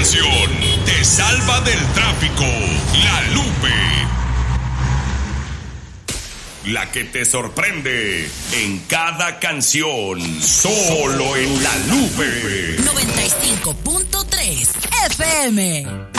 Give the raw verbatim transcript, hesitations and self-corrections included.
canción te salva del tráfico. La Lupe. La que te sorprende en cada canción. Solo en La Lupe. noventa y cinco punto tres F M.